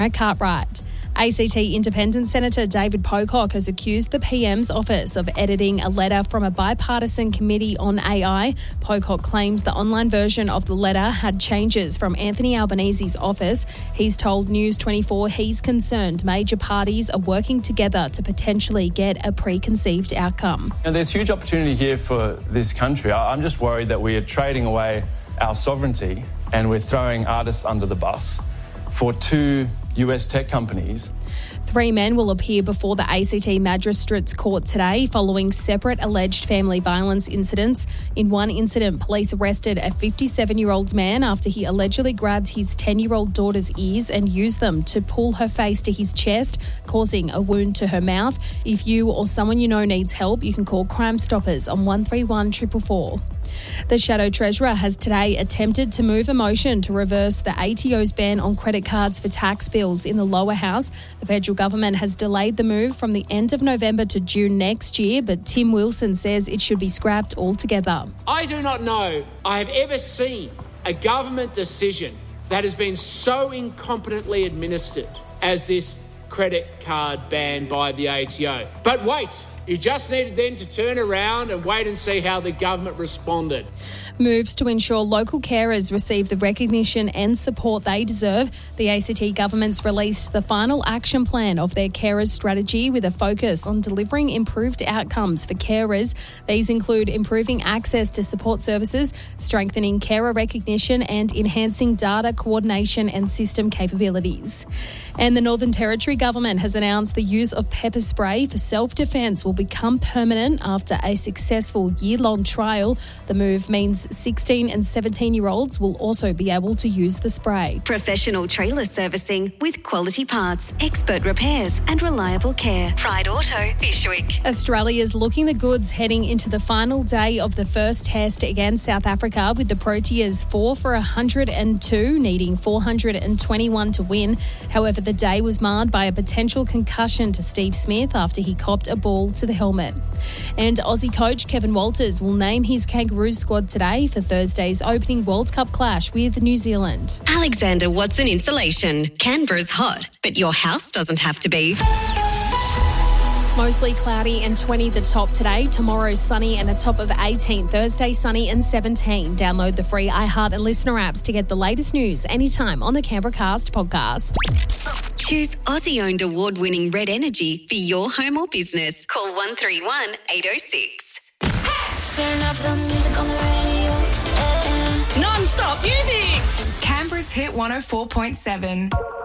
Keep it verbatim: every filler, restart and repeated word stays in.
Cartwright. A C T Independent Senator David Pocock has accused the P M's office of editing a letter from a bipartisan committee on A I. Pocock claims the online version of the letter had changes from Anthony Albanese's office. He's told News twenty-four he's concerned major parties are working together to potentially get a preconceived outcome. And there's huge opportunity here for this country. I'm just worried that we are trading away our sovereignty and we're throwing artists under the bus for two U S tech companies. Three men will appear before the A C T Magistrates Court today following separate alleged family violence incidents. In one incident, police arrested a fifty-seven-year-old man after he allegedly grabbed his ten-year-old daughter's ears and used them to pull her face to his chest, causing a wound to her mouth. If you or someone you know needs help, you can call Crime Stoppers on one three one four four four. The Shadow Treasurer has today attempted to move a motion to reverse the A T O's ban on credit cards for tax bills in the lower house. The federal government has delayed the move from the end of November to June next year, but Tim Wilson says it should be scrapped altogether. I do not know I have ever seen a government decision that has been so incompetently administered as this credit card ban by the A T O. But wait. You just needed then to turn around and wait and see how the government responded. Moves to ensure local carers receive the recognition and support they deserve. The A C T government's released the final action plan of their carers strategy with a focus on delivering improved outcomes for carers. These include improving access to support services, strengthening carer recognition and enhancing data coordination and system capabilities. And the Northern Territory government has announced the use of pepper spray for self-defence will become permanent after a successful year-long trial. The move means sixteen and seventeen-year-olds will also be able to use the spray. Professional trailer servicing with quality parts, expert repairs and reliable care. Pride Auto, Bishwick. Australia's looking the goods heading into the final day of the first test against South Africa, with the Proteas four for one hundred two, needing four hundred twenty-one to win. However, the day was marred by a potential concussion to Steve Smith after he copped a ball to the helmet. And Aussie coach Kevin Walters will name his Kangaroos squad today for Thursday's opening World Cup clash with New Zealand. Alexander Watson Insulation. Canberra's hot, but your house doesn't have to be. Mostly cloudy and twenty the top today. Tomorrow sunny and a top of eighteen. Thursday sunny and seventeen. Download the free iHeart and Listener apps to get the latest news anytime on the Canberra Cast podcast. Choose Aussie-owned award-winning Red Energy for your home or business. Call one three one, eight oh six. Turn up the music on the radio. Non-stop music. Canberra's Hit one oh four point seven.